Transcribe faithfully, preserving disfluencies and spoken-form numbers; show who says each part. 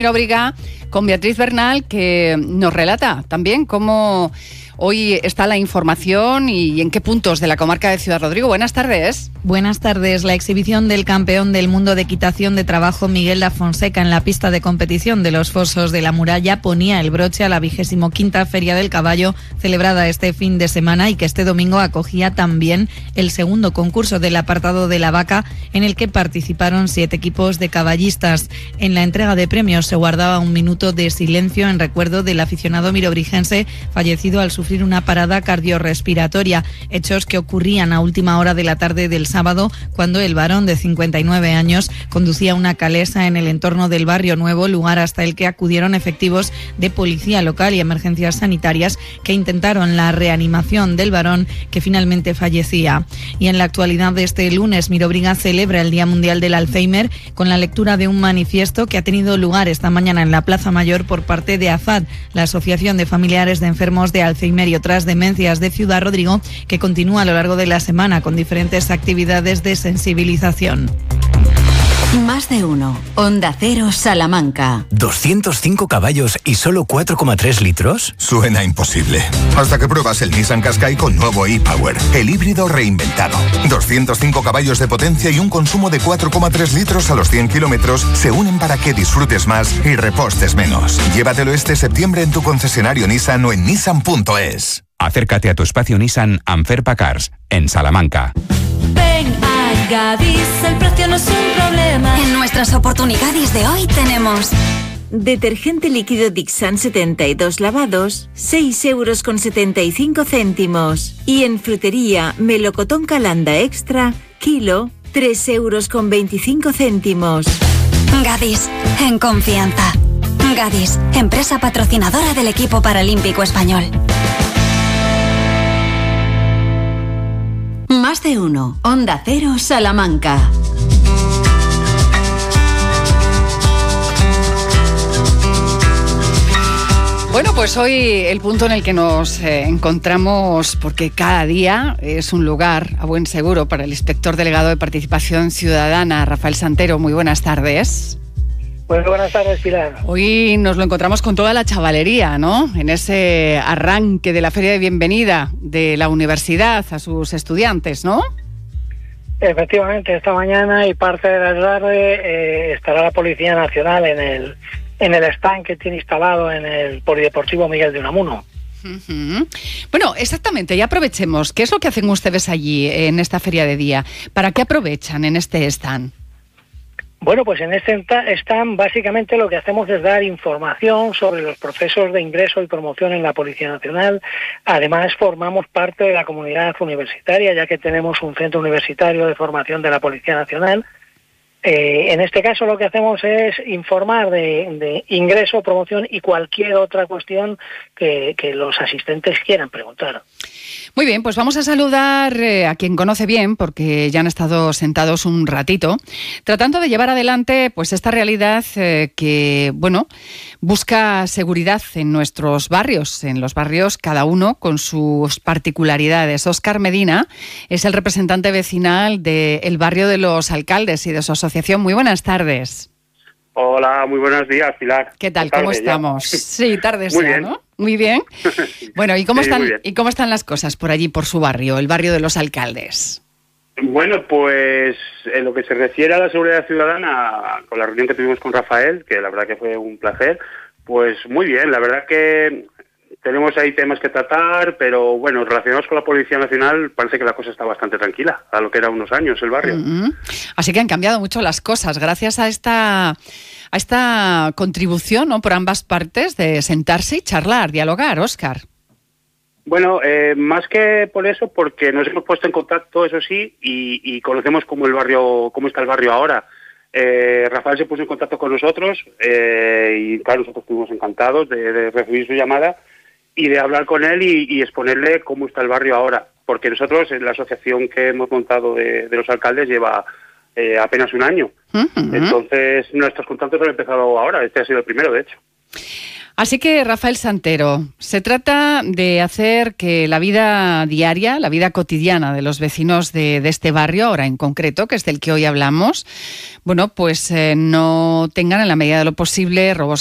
Speaker 1: Obriga con Beatriz Bernal, que nos relata también cómo hoy está la información y en qué puntos de la comarca de Ciudad Rodrigo. Buenas tardes.
Speaker 2: Buenas tardes. La exhibición del campeón del mundo de equitación de trabajo Miguel da Fonseca en la pista de competición de los Fosos de la Muralla ponía el broche a la vigésimo quinta Feria del Caballo celebrada este fin de semana y que este domingo acogía también el segundo concurso del apartado de la vaca, en el que participaron siete equipos de caballistas. En la entrega de premios se guardaba un minuto de silencio en recuerdo del aficionado mirobrigense fallecido al sufrir una parada cardiorrespiratoria, hechos que ocurrían a última hora de la tarde del sábado, cuando el varón de cincuenta y nueve años conducía una calesa en el entorno del Barrio Nuevo, lugar hasta el que acudieron efectivos de policía local y emergencias sanitarias que intentaron la reanimación del varón, que finalmente fallecía. Y en la actualidad de este lunes, Mirobriga celebra el Día Mundial del Alzheimer con la lectura de un manifiesto que ha tenido lugar esta mañana en la Plaza Mayor por parte de AFAD, la Asociación de Familiares de Enfermos de Alzheimer y otras demencias de Ciudad Rodrigo, que continúa a lo largo de la semana con diferentes actividades de sensibilización.
Speaker 3: Más de uno. Onda Cero Salamanca.
Speaker 4: ¿doscientos cinco caballos y solo cuatro coma tres litros?
Speaker 5: Suena imposible. Hasta que pruebas el Nissan Qashqai con nuevo e-Power, el híbrido reinventado. doscientos cinco caballos de potencia y un consumo de cuatro coma tres litros a los cien kilómetros se unen para que disfrutes más y repostes menos. Llévatelo este septiembre en tu concesionario Nissan o en nissan punto es.
Speaker 6: Acércate a tu espacio Nissan Anferpa Cars, en Salamanca.
Speaker 7: Ven a Gadis, el precio no es un problema.
Speaker 3: En nuestras oportunidades de hoy tenemos
Speaker 8: detergente líquido Dixan setenta y dos lavados, seis euros con setenta y cinco céntimos. Y en frutería, melocotón Calanda Extra, kilo, tres euros con veinticinco céntimos.
Speaker 3: Gadis, en confianza. Gadis, empresa patrocinadora del equipo paralímpico español. Más de uno. Onda Cero Salamanca.
Speaker 1: Bueno, pues hoy el punto en el que nos eh, encontramos, porque cada día es un lugar a buen seguro para el inspector delegado de Participación Ciudadana, Rafael Santero. Muy buenas tardes.
Speaker 9: Pues buenas tardes, Pilar.
Speaker 1: Hoy nos lo encontramos con toda la chavalería, ¿no? En ese arranque de la feria de bienvenida de la universidad a sus estudiantes, ¿no?
Speaker 9: Efectivamente, esta mañana y parte de la tarde eh, estará la Policía Nacional en el en el stand que tiene instalado en el Polideportivo Miguel de Unamuno.
Speaker 1: Uh-huh. Bueno, exactamente, y aprovechemos. ¿Qué es lo que hacen ustedes allí en esta feria de día? ¿Para qué aprovechan en este stand?
Speaker 9: Bueno, pues en este stand básicamente lo que hacemos es dar información sobre los procesos de ingreso y promoción en la Policía Nacional. Además, formamos parte de la comunidad universitaria, ya que tenemos un centro universitario de formación de la Policía Nacional. Eh, en este caso lo que hacemos es informar de, de ingreso, promoción y cualquier otra cuestión que, que los asistentes quieran preguntar.
Speaker 1: Muy bien, pues vamos a saludar eh, a quien conoce bien, porque ya han estado sentados un ratito, tratando de llevar adelante pues esta realidad eh, que, bueno, busca seguridad en nuestros barrios, en los barrios cada uno con sus particularidades. Óscar Medina es el representante vecinal del barrio de los Alcaldes y de su asociación. Muy buenas tardes.
Speaker 10: Hola, muy buenos días, Pilar.
Speaker 1: ¿Qué tal?
Speaker 10: Tarde,
Speaker 1: ¿Cómo estamos?
Speaker 10: Ya.
Speaker 1: Sí, tardes
Speaker 10: muy
Speaker 1: ya,
Speaker 10: bien.
Speaker 1: ¿no? Muy bien. Bueno, ¿y cómo
Speaker 10: sí,
Speaker 1: están y cómo están las cosas por allí, por su barrio, el barrio de los Alcaldes?
Speaker 10: Bueno, pues en lo que se refiere a la seguridad ciudadana, con la reunión que tuvimos con Rafael, que la verdad que fue un placer, pues muy bien. La verdad que tenemos ahí temas que tratar, pero bueno, relacionados con la Policía Nacional, parece que la cosa está bastante tranquila, a lo que era unos años el barrio.
Speaker 1: Uh-huh. Así que han cambiado mucho las cosas gracias a esta a esta contribución, ¿no?, por ambas partes de sentarse y charlar, dialogar, Óscar.
Speaker 10: Bueno, eh, más que por eso, porque nos hemos puesto en contacto, eso sí, y, y conocemos cómo el barrio, cómo está el barrio ahora. Eh, Rafael se puso en contacto con nosotros eh, y claro, nosotros estuvimos encantados de, de recibir su llamada y de hablar con él y, y exponerle cómo está el barrio ahora, porque nosotros, la asociación que hemos montado de, de los alcaldes lleva eh, apenas un año. Uh-huh. Entonces, nuestros contactos han empezado ahora, este ha sido el primero, de hecho.
Speaker 1: Así que, Rafael Santero, se trata de hacer que la vida diaria, la vida cotidiana de los vecinos de, de este barrio, ahora en concreto, que es del que hoy hablamos, bueno, pues eh, no tengan en la medida de lo posible robos